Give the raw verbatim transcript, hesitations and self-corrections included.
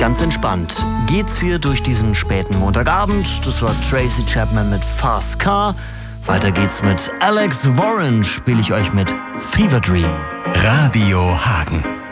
Ganz entspannt geht's hier durch diesen späten Montagabend. Das war Tracy Chapman mit Fast Car. Weiter geht's mit Alex Warren, spiele ich euch mit Fever Dream. Radio Hagen.